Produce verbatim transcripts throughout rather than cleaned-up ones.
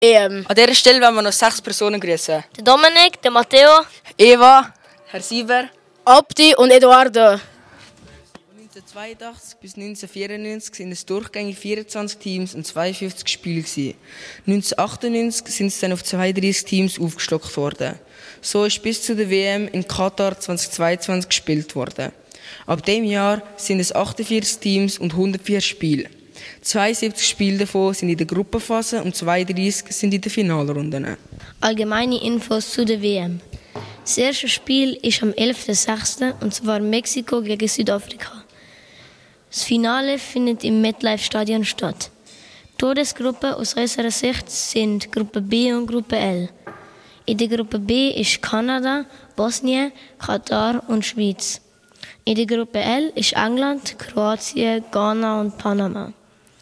Ähm. An dieser Stelle wollen wir noch sechs Personen grüßen. Der Dominik, der Matteo, Eva, Herr Sieber, Abdi und Eduardo. neunzehnhundertzweiundachtzig bis neunzehnhundertvierundneunzig sind es durchgängig vierundzwanzig Teams und zweiundfünfzig Spiele gewesen. neunzehnhundertachtundneunzig sind es dann auf zweiunddreißig Teams aufgestockt worden. So ist bis zu der W M in Katar zweitausendzweiundzwanzig gespielt worden. Ab dem Jahr sind es achtundvierzig Teams und hundertvier Spiele. zweiundsiebzig Spiele davon sind in der Gruppenphase und zweiunddreißig sind in den Finalrunden. Allgemeine Infos zu der W M. Das erste Spiel ist am elften sechsten und zwar Mexiko gegen Südafrika. Das Finale findet im MetLife-Stadion statt. Todesgruppen aus unserer Sicht sind Gruppe B und Gruppe L. In der Gruppe B ist Kanada, Bosnien, Katar und Schweiz. In der Gruppe L ist England, Kroatien, Ghana und Panama.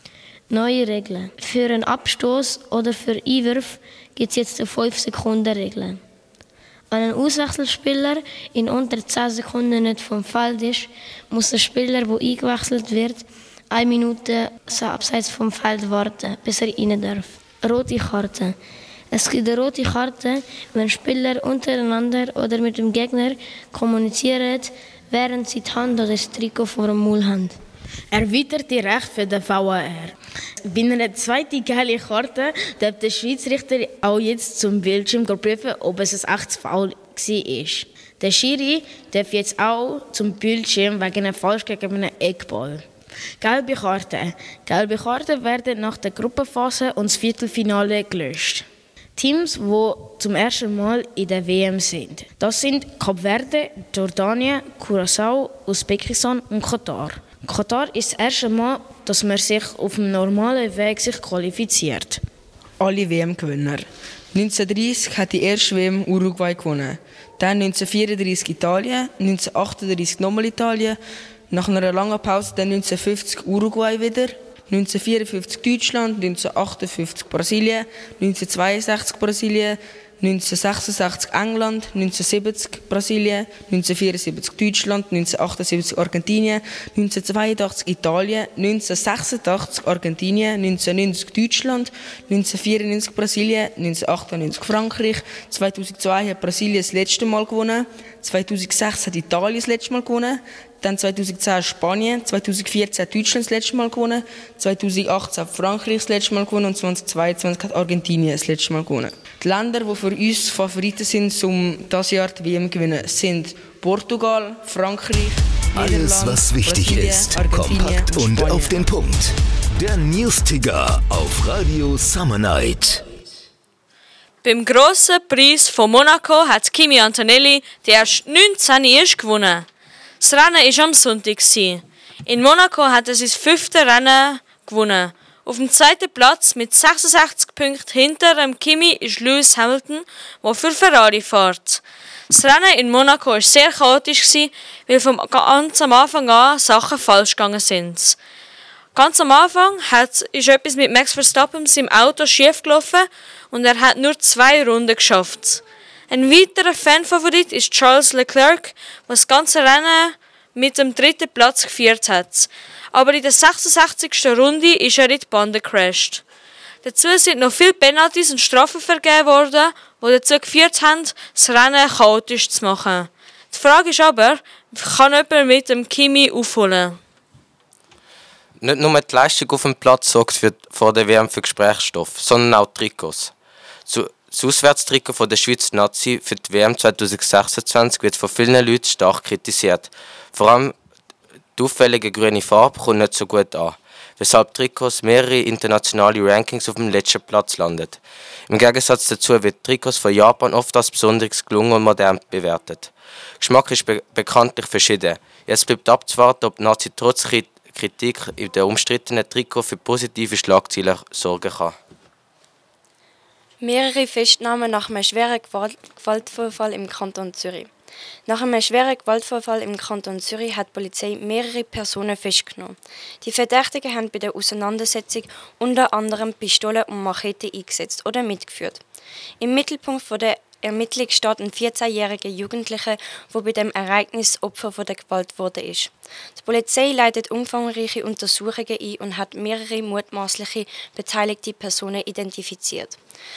Neue Regeln. Für einen Abstoß oder für Einwurf gibt es jetzt eine fünf Sekunden Regel. Wenn ein Auswechselspieler in unter zehn Sekunden nicht vom Feld ist, muss der Spieler, der eingewechselt wird, eine Minute abseits vom Feld warten, bis er rein darf. Rote Karte. Es gibt eine rote Karte, wenn Spieler untereinander oder mit dem Gegner kommunizieren, während sie die Hand oder das Trikot vor dem Maul haben. Erweiterte Rechte für den V A R. Bei einer zweiten gelben Karte darf der Schiedsrichter auch jetzt zum Bildschirm prüfen, ob es ein echtes Foul war. Der Schiri darf jetzt auch zum Bildschirm wegen einem falsch gegebenen Eckball. Gelbe Karten. Gelbe Karten werden nach der Gruppenphase und das Viertelfinale gelöscht. Teams, die zum ersten Mal in der W M sind. Das sind Kap Verde, Jordanien, Curaçao, Usbekistan und Katar. Katar ist das erste Mal, dass man sich auf dem normalen Weg sich qualifiziert. Alle W M-Gewinner. neunzehnhundertdreißig hat die erste W M Uruguay gewonnen. Dann neunzehnhundertvierunddreißig Italien, neunzehnhundertachtunddreißig nochmal Italien, nach einer langen Pause dann neunzehnhundertfünfzig Uruguay wieder, neunzehnhundertvierundfünfzig Deutschland, neunzehnhundertachtundfünfzig Brasilien, neunzehnhundertzweiundsechzig Brasilien, neunzehnhundertsechsundsechzig England, neunzehnhundertsiebzig Brasilien, neunzehnhundertvierundsiebzig Deutschland, neunzehnhundertachtundsiebzig Argentinien, neunzehnhundertzweiundachtzig Italien, neunzehnhundertsechsundachtzig Argentinien, neunzehnhundertneunzig Deutschland, neunzehnhundertvierundneunzig Brasilien, neunzehnhundertachtundneunzig Frankreich, zweitausendzwei hat Brasilien das letzte Mal gewonnen, zweitausendsechs hat Italien das letzte Mal gewonnen, dann zweitausendzehn Spanien, zweitausendvierzehn hat Deutschland das letzte Mal gewonnen, zweitausendachtzehn hat Frankreich das letzte Mal gewonnen und zweitausendzweiundzwanzig hat Argentinien das letzte Mal gewonnen. Die Länder, die für uns Favoriten sind, um dieses Jahr die W M zu gewinnen, sind Portugal, Frankreich, Alles, was wichtig Brasilien, ist, Argentinien kompakt und Spanien. auf den Punkt. Der News-Ticker auf Radio Summer Night. Beim grossen Preis von Monaco hat Kimi Antonelli, der erst neunzehn ist, gewonnen. Das Rennen war am Sonntag. In Monaco hat er sein fünftes Rennen gewonnen. Auf dem zweiten Platz mit sechsundsechzig Punkten hinter dem Kimi ist Lewis Hamilton, der für Ferrari fährt. Das Rennen in Monaco war sehr chaotisch, weil von ganz am Anfang an Sachen falsch gegangen sind. Ganz am Anfang hat, ist etwas mit Max Verstappen seinem Auto schief gelaufen und er hat nur zwei Runden geschafft. Ein weiterer Fanfavorit ist Charles Leclerc, der das ganze Rennen mit dem dritten Platz geführt hat. Aber in der sechsundsechzigsten Runde ist er in die Bande gecrashed. Dazu sind noch viele Penalties und Strafen vergeben worden, die dazu geführt haben, das Rennen chaotisch zu machen. Die Frage ist aber, kann jemand mit dem Kimi aufholen? Nicht nur die Leistung auf dem Platz sorgt für, vor der W M für Gesprächsstoff, sondern auch die Trikots. Zu, das Auswärtstrikot von der Schweizer Nazi für die W M zweitausendsechsundzwanzig wird von vielen Leuten stark kritisiert. Vor allem die auffällige grüne Farbe kommt nicht so gut an, weshalb Trikots mehrere internationale Rankings auf dem letzten Platz landet. Im Gegensatz dazu wird Trikots von Japan oft als besonders gelungen und modern bewertet. Geschmack ist be- bekanntlich verschieden. Jetzt bleibt abzuwarten, ob die Nazi trotz Kritik in der umstrittenen Trikot für positive Schlagzeilen sorgen kann. Mehrere Festnahmen nach einem schweren Gewaltvorfall im Kanton Zürich. Nach einem schweren Gewaltvorfall im Kanton Zürich hat die Polizei mehrere Personen festgenommen. Die Verdächtigen haben bei der Auseinandersetzung unter anderem Pistolen und Machete eingesetzt oder mitgeführt. Im Mittelpunkt der Ermittlung steht ein vierzehnjähriger Jugendlicher, der bei dem Ereignis Opfer von der Gewalt wurde. Die Polizei leitet umfangreiche Untersuchungen ein und hat mehrere mutmaßliche beteiligte Personen identifiziert.